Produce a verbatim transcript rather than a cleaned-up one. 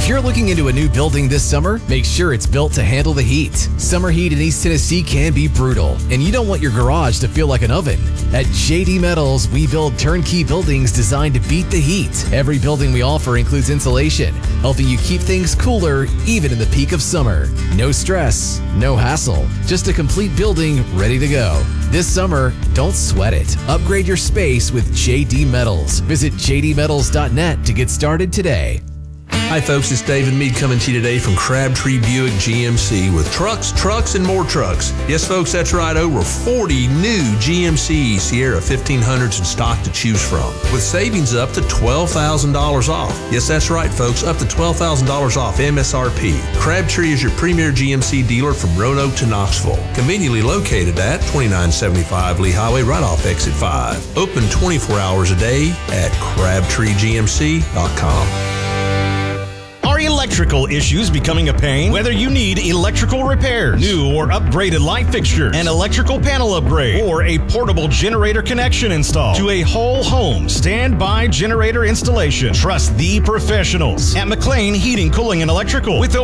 If you're looking into a new building this summer, make sure it's built to handle the heat. Summer heat in East Tennessee can be brutal, and you don't want your garage to feel like an oven. At J D Metals, we build turnkey buildings designed to beat the heat. Every building we offer includes insulation, helping you keep things cooler even in the peak of summer. No stress, no hassle, just a complete building ready to go. This summer, don't sweat it. Upgrade your space with J D Metals. Visit j d metals dot net to get started today. Hi folks, it's David Mead coming to you today from Crabtree Buick G M C with trucks, trucks, and more trucks. Yes folks, that's right, over forty new G M C Sierra fifteen hundreds in stock to choose from, with savings up to twelve thousand dollars off. Yes, that's right folks, up to twelve thousand dollars off M S R P. Crabtree is your premier G M C dealer from Roanoke to Knoxville. Conveniently located at twenty-nine seventy-five Lee Highway, right off exit five. Open twenty-four hours a day at crabtree g m c dot com. Are electrical issues becoming a pain? Whether you need electrical repairs, new or upgraded light fixtures, an electrical panel upgrade, or a portable generator connection install, to a whole home standby generator installation, trust the professionals at McLean Heating, Cooling, and Electrical. With